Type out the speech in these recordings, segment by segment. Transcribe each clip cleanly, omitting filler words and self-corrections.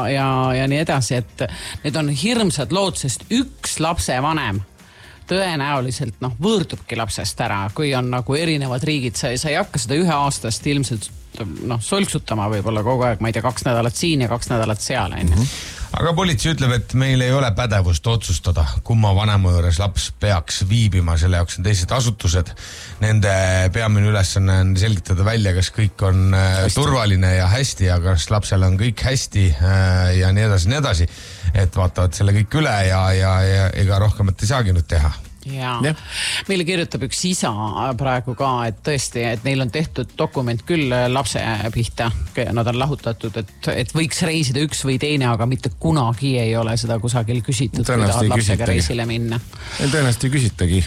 ja nii edasi, et need on hirmsad lood, sest üks lapsevanem tõenäoliselt võõrdubki lapsest ära, kui on nagu erinevad riigid, sa ei hakka seda 1 aastast ilmselt solksutama võib-olla kogu aeg, ma ei tea, 2 nädalat siin ja 2 nädalat seal. Aga politsei ütleb, et meil ei ole pädevust otsustada, kumma vanema juures laps peaks viibima, selle jaoks on teised asutused. Nende peamine ülesanne on selgitada välja, kas kõik on turvaline ja hästi ja kas lapsel on kõik hästi ja nii edasi. Et vaatavad selle kõik üle ja ega rohkemat ei saagi nüüd teha. Ja. Meile kirjutab üks isa praegu ka, et tõesti, et neil on tehtud dokument küll lapse pihta, nad on lahutatud, et võiks reisida üks või teine, aga mitte kunagi ei ole seda kusagil küsitud, kui tahad lapsega reisile minna. Tõenäoliselt ei küsitagi.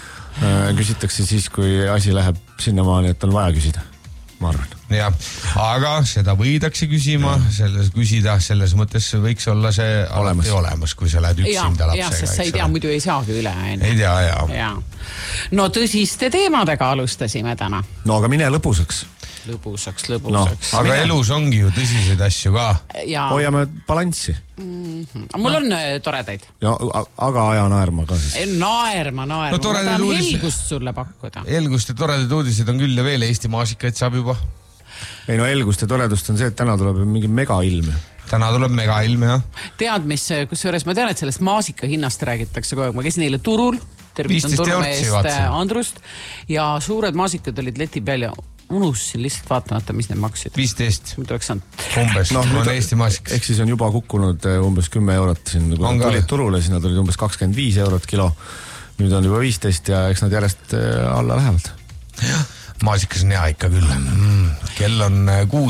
Küsitakse siis, kui asi läheb sinnamaani, et on vaja küsida, ma arvan. Ja, aga seda võidakse küsida, selles mõttes võiks olla see olemas, kui sa lähed üksinda lapsega. Ja, sest sa ei tea, muidu ei saagi üle. Ei tea, ja. No tõsiste teemadega alustasime täna. No aga mine lõbusaks. Lõbusaks. No, aga elus ongi ju tõsiseid asju ka. Hoiame balanssi. Mul on toredaid. Ja, aga aja naerma ka siis. Naerma. Ma tahan helgust sulle pakkuda. Helgust ja toredad uudised on küll ja veel Eesti maasikaid saab juba. Ei helgust ja toredust on see, et täna tuleb mingi megailm. Täna tuleb megailm, jah. Tead, kusjuures ma tean, et sellest maasika hinnast räägitakse kogu aeg. Ma käisin eile turul, tervitan turumeest Andrust ja suured maasikad olid leti peal ja unustasin lihtsalt vaatamata, mis need maksid. 15. Umbes, on Eesti maasikas. Ehk siis on juba kukkunud umbes 10 eurot siin. Kui nad tulid turule, siis nad olid umbes 25 eurot kilo. Nüüd on juba 15 ja eks nad järjest alla lähevad. Jah, maasikas on hea ikka küll. Kell on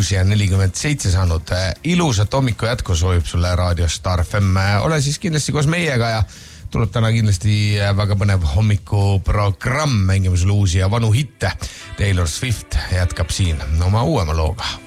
6:47 saanud. Ilusat hommiku jätku soovib sulle Raadio Star FM. Ole siis kindlasti koos meiega ja tuleb täna kindlasti väga põnev hommikuprogramm, mängime sulle uusi ja vanu hitte. Taylor Swift jätkab siin oma uuema looga.